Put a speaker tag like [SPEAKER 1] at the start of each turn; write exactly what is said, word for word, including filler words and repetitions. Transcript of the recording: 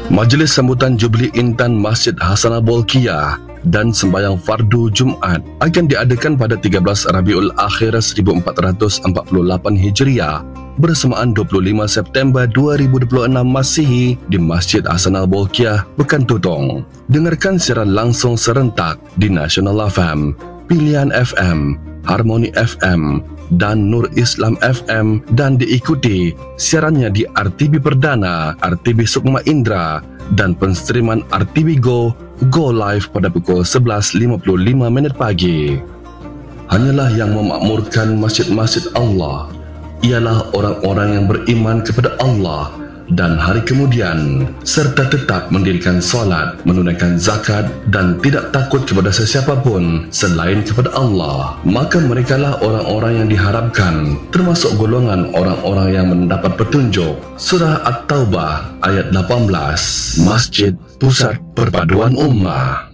[SPEAKER 1] Majlis sambutan Jubli Intan Masjid Hasanah Bolkiah dan sembahyang fardu Jumaat akan diadakan pada tiga belas Rabiul Akhir seribu empat ratus empat puluh lapan Hijriah bersamaan dua puluh lima September dua ribu dua puluh enam Masihi di Masjid Hasanah Bolkiah, Pekan Tutong. Dengarkan siaran langsung serentak di Nasional F M, Pilihan F M, Harmoni F M dan Nur Islam F M, dan diikuti siarannya di R T B Perdana, R T B Sukma Indra dan penstreaman R T B Go Go Live pada pukul sebelas lima puluh lima minit pagi. Hanyalah yang memakmurkan masjid-masjid Allah ialah orang-orang yang beriman kepada Allah dan hari kemudian, serta tetap mendirikan solat, menunaikan zakat dan tidak takut kepada sesiapa pun selain kepada Allah. Maka merekalah orang-orang yang diharapkan, termasuk golongan orang-orang yang mendapat petunjuk. Surah At-Taubah ayat lapan belas. Masjid Pusat Perpaduan Ummah.